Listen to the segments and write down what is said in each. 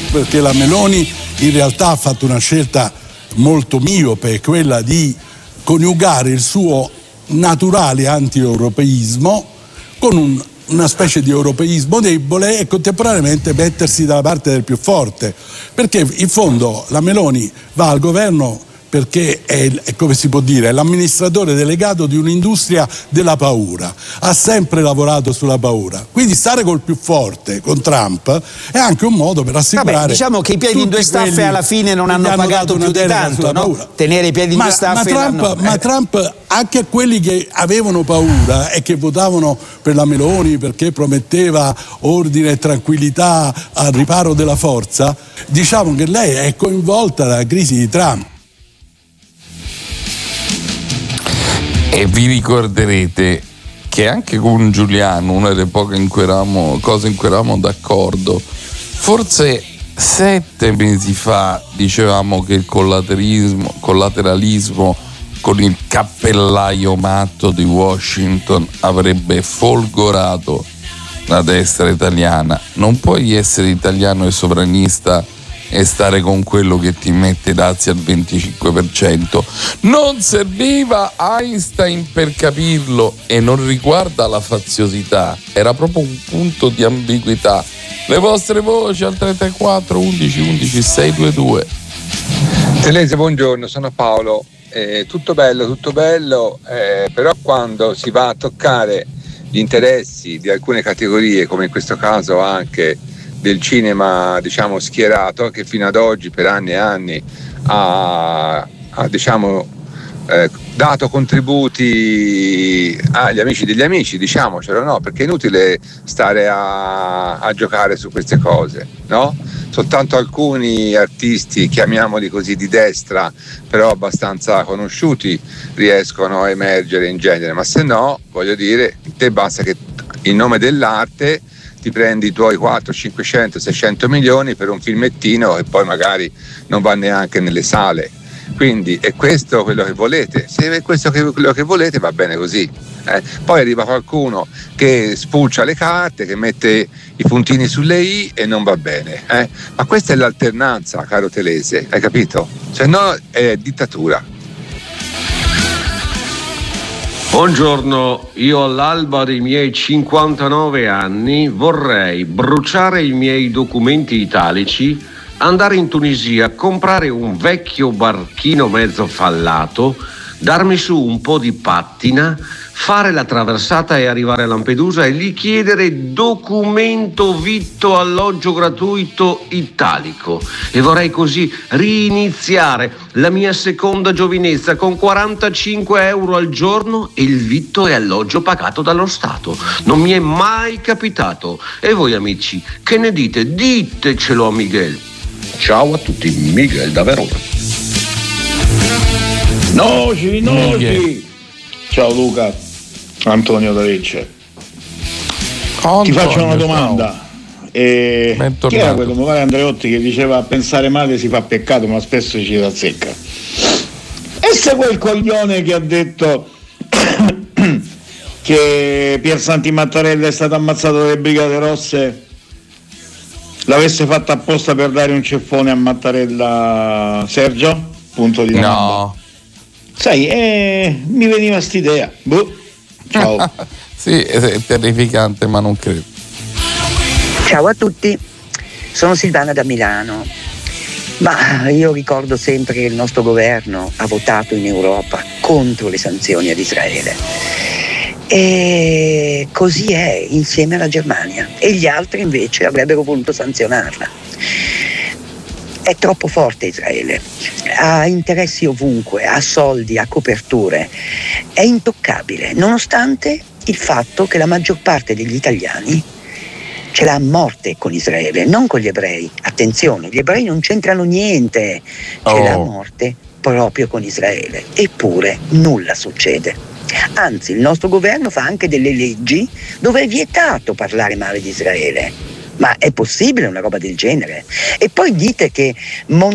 perché la Meloni in realtà ha fatto una scelta molto miope, quella di coniugare il suo naturale anti-europeismo con una specie di europeismo debole e contemporaneamente mettersi dalla parte del più forte, perché in fondo la Meloni va al governo perché è, come si può dire, è l'amministratore delegato di un'industria della paura, ha sempre lavorato sulla paura, quindi stare col più forte, con Trump, è anche un modo per assicurare. Vabbè, diciamo che i piedi in due staffe alla fine non hanno pagato più di tanto, no? Tenere i piedi in due staffe. Ma Trump, anche a quelli che avevano paura e che votavano per la Meloni perché prometteva ordine e tranquillità al riparo della forza, diciamo che lei è coinvolta dalla crisi di Trump. E vi ricorderete che anche con Giuliano, una delle poche cose in cui eravamo d'accordo, forse 7 mesi fa dicevamo che il collateralismo con il cappellaio matto di Washington avrebbe folgorato la destra italiana. Non puoi essere italiano e sovranista e stare con quello che ti mette dazi al 25%. Non serviva Einstein per capirlo e non riguarda la faziosità, era proprio un punto di ambiguità. Le vostre voci al 34 11 11 622. Telese, buongiorno, sono Paolo. Tutto bello, però quando si va a toccare gli interessi di alcune categorie, come in questo caso anche del cinema, diciamo, schierato, che fino ad oggi per anni e anni ha dato contributi agli amici degli amici, diciamocelo, no? Perché è inutile stare a giocare su queste cose, no? Soltanto alcuni artisti, chiamiamoli così, di destra, però abbastanza conosciuti, riescono a emergere in genere, ma se no, voglio dire, te basta che in nome dell'arte ti prendi i tuoi 400, 500, 600 milioni per un filmettino e poi magari non va neanche nelle sale. Quindi è questo quello che volete. Se è questo quello che volete, va bene così. Poi arriva qualcuno che spulcia le carte, che mette i puntini sulle i e non va bene. Ma questa è l'alternanza, caro Telese, hai capito? Se no è dittatura. Buongiorno, io all'alba dei miei 59 anni vorrei bruciare i miei documenti italici, andare in Tunisia, comprare un vecchio barchino mezzo fallato, darmi su un po' di pattina, fare la traversata e arrivare a Lampedusa e lì chiedere documento vitto alloggio gratuito italico. E vorrei così riniziare la mia seconda giovinezza con 45 euro al giorno e il vitto e alloggio pagato dallo Stato. Non mi è mai capitato. E voi amici, che ne dite? Ditecelo a Miguel. Ciao a tutti, Miguel da Verona. Noci. Ciao Luca, Antonio da Lecce. Ti faccio una domanda. Chi era quello? Mi pare Andreotti che diceva pensare male si fa peccato, ma spesso ci azzecca. E se quel coglione che ha detto che Pier Santi Mattarella è stato ammazzato dalle Brigate Rosse l'avesse fatto apposta per dare un ceffone a Mattarella, Sergio? Punto di domanda. No. Sai, mi veniva st'idea. Ciao. Sì, è terrificante, ma non credo. Ciao a tutti, sono Silvana da Milano. Ma io ricordo sempre che il nostro governo ha votato in Europa contro le sanzioni ad Israele. E così è, insieme alla Germania. E gli altri invece avrebbero voluto sanzionarla. È troppo forte Israele, ha interessi ovunque, ha soldi, ha coperture, è intoccabile, nonostante il fatto che la maggior parte degli italiani ce l'ha a morte con Israele, non con gli ebrei. Attenzione, gli ebrei non c'entrano niente, ce l'ha a morte proprio con Israele, eppure nulla succede. Anzi, il nostro governo fa anche delle leggi dove è vietato parlare male di Israele. Ma è possibile una roba del genere? E poi dite che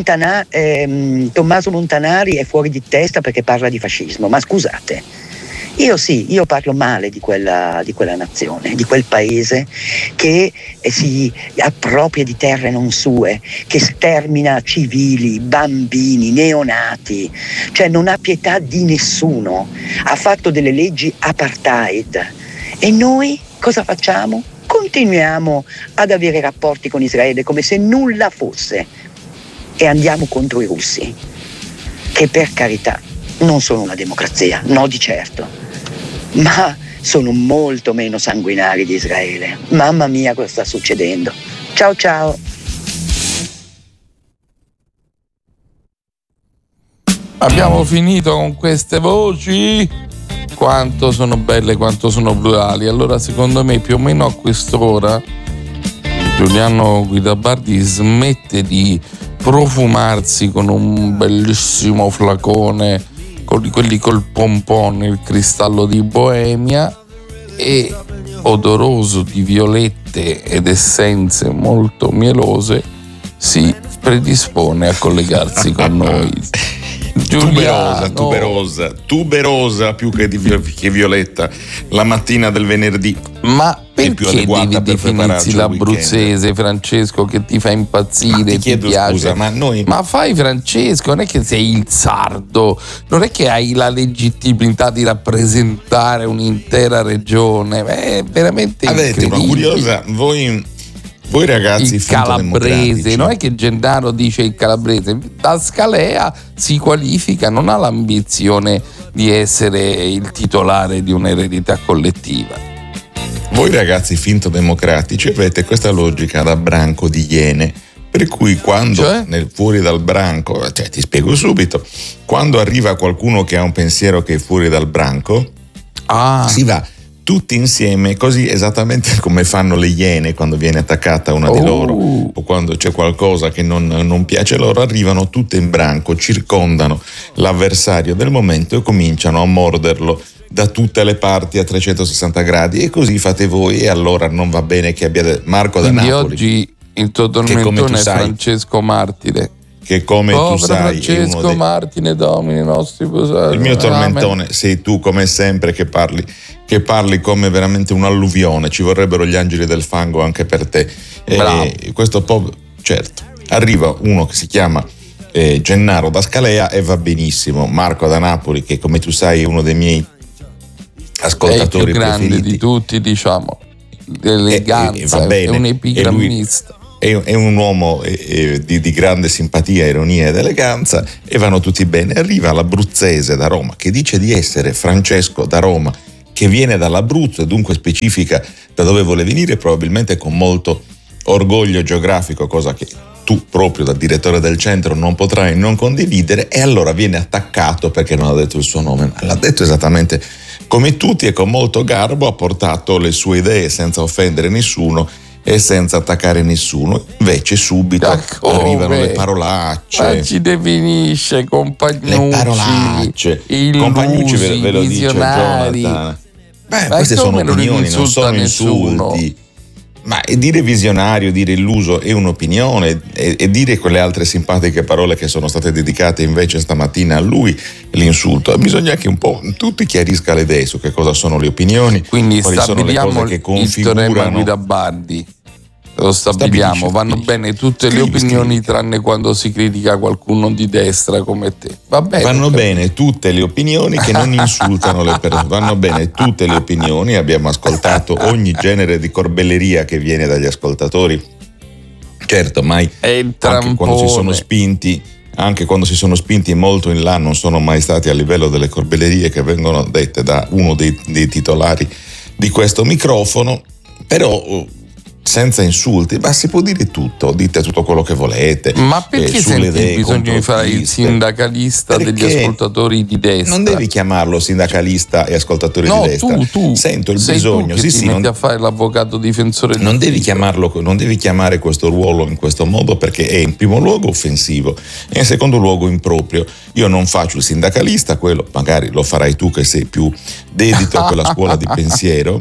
Tommaso Montanari è fuori di testa perché parla di fascismo. Ma scusate, Io parlo male di quella nazione, di quel paese che si appropria di terre non sue, che stermina civili, bambini, neonati, cioè non ha pietà di nessuno, ha fatto delle leggi apartheid. E noi cosa facciamo? Continuiamo ad avere rapporti con Israele come se nulla fosse e andiamo contro i russi, che per carità non sono una democrazia, no di certo, ma sono molto meno sanguinari di Israele. Mamma mia, cosa sta succedendo? Ciao ciao. Abbiamo finito con queste voci. Quanto sono belle, quanto sono plurali. Allora secondo me più o meno a quest'ora Giuliano Guidabardi smette di profumarsi con un bellissimo flacone, con quelli col pompon, il cristallo di Boemia, e odoroso di violette ed essenze molto mielose si predispone a collegarsi con noi. Tuberosa più che violetta la mattina del venerdì. Ma perché devi definirsi l'abruzzese, Francesco, che ti fa impazzire, ti piace? Scusa, ma fai Francesco, non è che sei il sardo, non è che hai la legittimità di rappresentare un'intera regione, è veramente avete una curiosa, voi ragazzi, il calabrese, non è che Gennaro dice il calabrese, da Scalea si qualifica, non ha l'ambizione di essere il titolare di un'eredità collettiva. Voi ragazzi finto democratici avete questa logica da branco di iene, per cui quando fuori dal branco, ti spiego subito, quando arriva qualcuno che ha un pensiero che è fuori dal branco, si va tutti insieme, così esattamente come fanno le iene quando viene attaccata una di loro, o quando c'è qualcosa che non piace loro, arrivano tutte in branco, circondano l'avversario del momento e cominciano a morderlo da tutte le parti a 360 gradi, e così fate voi. E allora non va bene che abbiate Marco da Napoli. Quindi oggi il tuo tormentone è Francesco Martire, che come tu sai Francesco Martire domini i nostri posati. Il mio tormentone sei tu, come sempre, che parli come veramente un'alluvione. Ci vorrebbero gli angeli del fango anche per te. Questo certo, arriva uno che si chiama Gennaro da Scalea e va benissimo. Marco da Napoli, che come tu sai è uno dei miei ascoltatori è il più grande preferiti di tutti, diciamo, l'eleganza, va bene, è un epigrammista. È un uomo di grande simpatia, ironia ed eleganza, e vanno tutti bene. Arriva l'abruzzese da Roma che dice di essere Francesco da Roma, che viene dall'Abruzzo e dunque specifica da dove vuole venire, probabilmente con molto orgoglio geografico, cosa che tu proprio da direttore del centro non potrai non condividere, e allora viene attaccato perché non ha detto il suo nome, ma l'ha detto esattamente come tutti e con molto garbo ha portato le sue idee senza offendere nessuno e senza attaccare nessuno. Invece subito arrivano le parolacce. Ma ci definisce Compagnucci, le parolacce, Compagnucci ve lo dice Jonathan. Queste sono opinioni, non sono insulti. Ma dire visionario, dire illuso è un'opinione, e dire quelle altre simpatiche parole che sono state dedicate invece stamattina a lui l'insulto. Bisogna che un po' tutti chiarisca le idee su che cosa sono le opinioni, quindi quali sono le cose che configurano. Guidabardi, lo stabiliamo, vanno bene tutte le opinioni tranne quando si critica qualcuno di destra come te. Va bene, vanno bene tutte le opinioni che non insultano le persone, vanno bene tutte le opinioni. Abbiamo ascoltato ogni genere di corbelleria che viene dagli ascoltatori, certo, mai anche quando si sono spinti molto in là non sono mai stati a livello delle corbellerie che vengono dette da uno dei titolari di questo microfono, però senza insulti, ma si può dire tutto, dite tutto quello che volete. Ma perché senti il bisogno di fare il sindacalista degli ascoltatori di destra? Non devi chiamarlo sindacalista e ascoltatori di destra. Tu sento il sei bisogno, tu che ti metti a fare l'avvocato difensore. Non devi chiamare questo ruolo in questo modo, perché è in primo luogo offensivo e in secondo luogo improprio. Io non faccio il sindacalista, quello magari lo farai tu che sei più dedito a quella scuola di pensiero.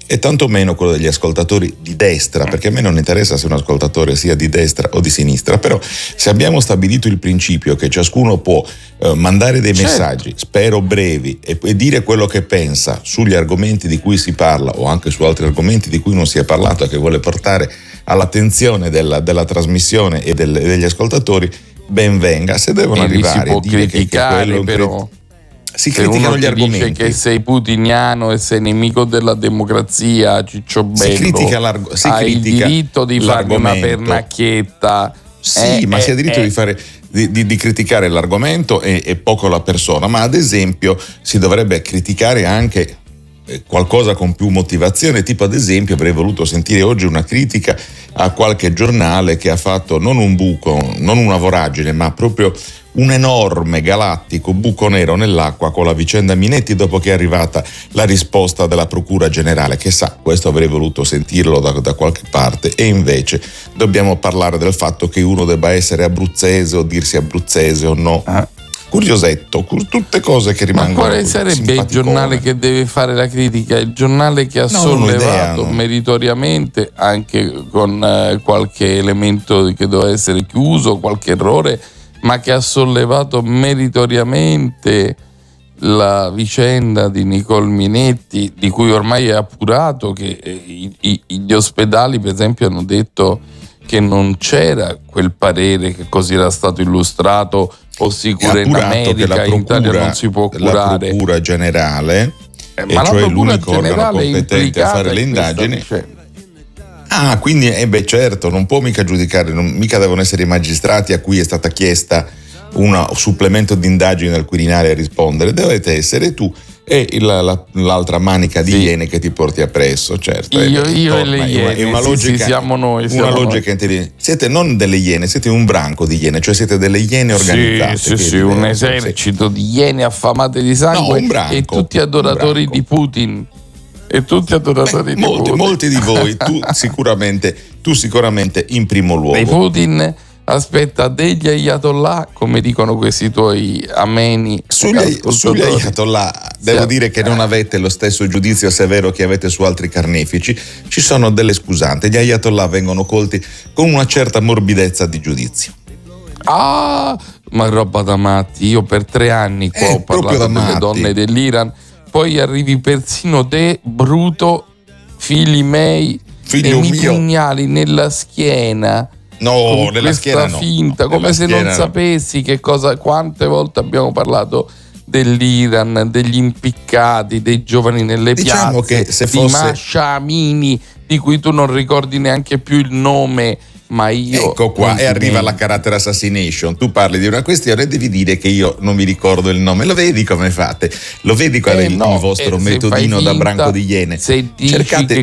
e tantomeno quello degli ascoltatori di destra, perché a me non interessa se un ascoltatore sia di destra o di sinistra, però se abbiamo stabilito il principio che ciascuno può mandare dei messaggi, spero brevi, e dire quello che pensa sugli argomenti di cui si parla o anche su altri argomenti di cui non si è parlato e che vuole portare all'attenzione della trasmissione e degli ascoltatori, ben venga. Se devono arrivare si può a dire criticare, che però si criticano gli argomenti. Dice che sei putiniano e sei nemico della democrazia, Cicciobello, hai il diritto di farmi una pernacchietta. Sì, ma si ha diritto di fare di criticare l'argomento e poco la persona, ma ad esempio si dovrebbe criticare anche qualcosa con più motivazione, tipo ad esempio avrei voluto sentire oggi una critica a qualche giornale che ha fatto non un buco, non una voragine, ma proprio un enorme galattico buco nero nell'acqua con la vicenda Minetti, dopo che è arrivata la risposta della Procura Generale. Che sa, questo avrei voluto sentirlo da qualche parte, e invece dobbiamo parlare del fatto che uno debba essere abruzzese o dirsi abruzzese o no. Curiosetto, tutte cose che rimangono. Ma quale sarebbe il giornale che deve fare la critica? Il giornale che ha sollevato meritoriamente, anche con qualche elemento che doveva essere chiuso, qualche errore, ma che ha sollevato meritoriamente la vicenda di Nicole Minetti, di cui ormai è appurato che gli ospedali, per esempio, hanno detto che non c'era quel parere che così era stato illustrato, o sicurezza medica in Italia non si può curare. La Procura Generale, ma cioè l'unico organo competente a fare le indagini. Quindi certo, non può mica giudicare, mica devono essere i magistrati a cui è stata chiesta un supplemento di indagine al Quirinale a rispondere, dovete essere tu e l'altra manica di Iene che ti porti appresso, certo. Io e le Iene, è una logica, siamo noi. Una logica intelligente. Siete non delle Iene, siete un branco di Iene, cioè siete delle Iene organizzate. Sì, un esercito di Iene affamate di sangue, e tutti adoratori di Putin. E tutti adoratori di Putin. Molti di voi, tu sicuramente in primo luogo. E Putin aspetta degli ayatollah, come dicono questi tuoi ameni. Sugli ayatollah devo dire che non avete lo stesso giudizio severo che avete su altri carnefici. Ci sono delle scusanti, gli ayatollah vengono colti con una certa morbidezza di giudizio. Ma roba da matti. Io per 3 anni qua ho parlato delle donne dell'Iran, poi arrivi persino te, bruto, figli miei, e mi pugnali nella schiena. No, nella schiena no. Finta, come se non sapessi quante volte abbiamo parlato dell'Iran, degli impiccati, dei giovani nelle piazze, che se di Masha Amini, di cui tu non ricordi neanche più il nome. Ma io ecco qua, e arriva la character assassination. Tu parli di una questione e devi dire che io non mi ricordo il nome. Lo vedi come fate? Lo vedi qual è il vostro metodino da branco di Iene? Se dici che